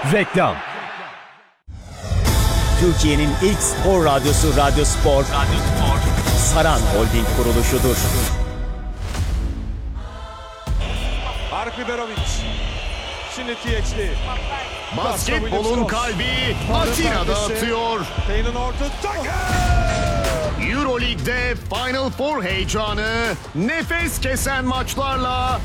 Reklam. Türkiye'nin ilk spor radyosu Radyo Spor. Saran Holding kuruluşudur. Mark Liberovic. Şimdi THD. Basketbolun kalbi Atina'da atıyor. Taylor Norton. Euroleague'de Final Four heyecanı, nefes kesen maçlarla